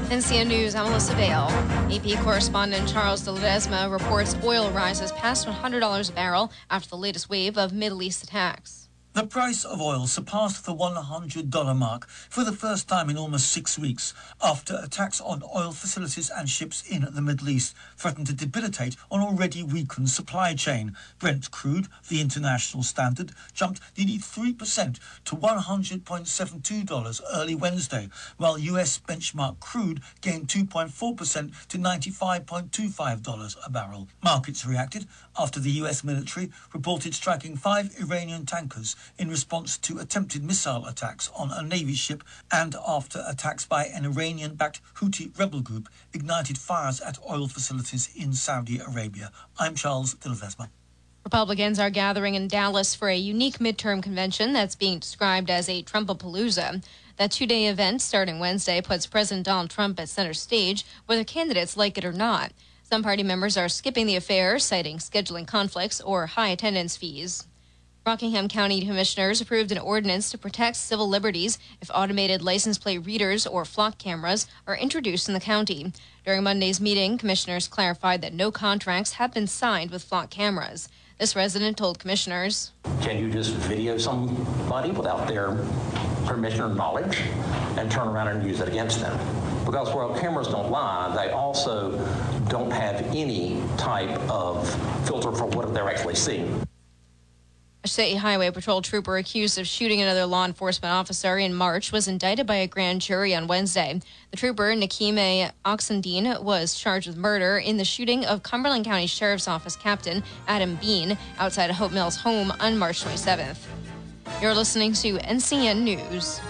NCN News, I'm Melissa Vale. AP correspondent Charles de Ledesma reports oil rises past $100 a barrel after the latest wave of Middle East attacks. The price of oil surpassed the $100 mark for the first time in almost 6 weeks after attacks on oil facilities and ships in the Middle East threatened to debilitate an already weakened supply chain. Brent crude, the international standard, jumped nearly 3% to $100.72 early Wednesday, while US benchmark crude gained 2.4% to $95.25 a barrel. Markets reacted after the US military reported striking 5 Iranian tankers in response to attempted missile attacks on a Navy ship and after attacks by an Iranian-backed Houthi rebel group ignited fires at oil facilities in Saudi Arabia. I'm Charles de Ledesma. Republicans are gathering in Dallas for a unique midterm convention that's being described as a Trumpapalooza. That two-day event starting Wednesday puts President Donald Trump at center stage, whether candidates like it or not. Some party members are skipping the affair, citing scheduling conflicts or high attendance fees. Rockingham County commissioners approved an ordinance to protect civil liberties if automated license plate readers or flock cameras are introduced in the county. During Monday's meeting, commissioners clarified that no contracts have been signed with flock cameras. This resident told commissioners, "Can you just video somebody without their permission or knowledge and turn around and use it against them?" Because while cameras don't lie, they also don't have any type of filter for what they're actually seeing. A state highway patrol trooper accused of shooting another law enforcement officer in March was indicted by a grand jury on Wednesday. The trooper, Nakime Oxendine, was charged with murder in the shooting of Cumberland County Sheriff's Office Captain Adam Bean outside Hope Mills' home on March 27th. You're listening to NCN News.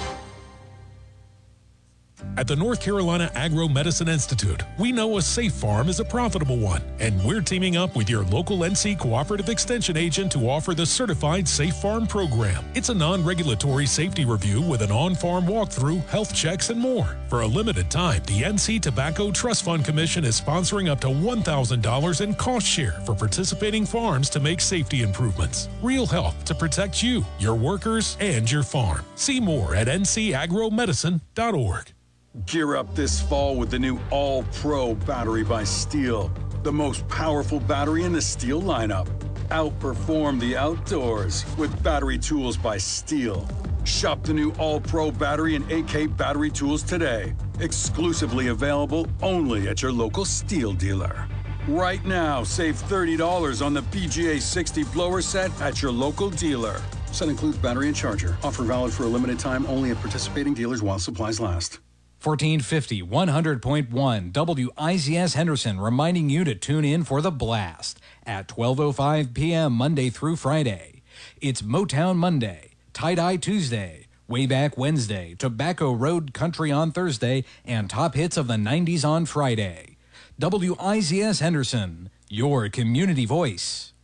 At the North Carolina Agro-Medicine Institute, we know a safe farm is a profitable one, and we're teaming up with your local NC Cooperative Extension agent to offer the Certified Safe Farm program. It's a non-regulatory safety review with an on-farm walkthrough, health checks, and more. For a limited time, the NC Tobacco Trust Fund Commission is sponsoring up to $1,000 in cost share for participating farms to make safety improvements. Real help to protect you, your workers, and your farm. See more at ncagromedicine.org. Gear up this fall with the new All-Pro battery by Steel. The most powerful battery in the Steel lineup. Outperform the outdoors with battery tools by Steel. Shop the new All-Pro battery and AK battery tools today. Exclusively available only at your local Steel dealer. Right now, save $30 on the PGA 60 blower set at your local dealer. Set includes battery and charger. Offer valid for a limited time only at participating dealers while supplies last. 1450 100.1 WICS Henderson reminding you to tune in for The Blast at 12:05 p.m. Monday through Friday. It's Motown Monday, Tie-Dye Tuesday, Way Back Wednesday, Tobacco Road Country on Thursday, and Top Hits of the 90s on Friday. WICS Henderson, your community voice.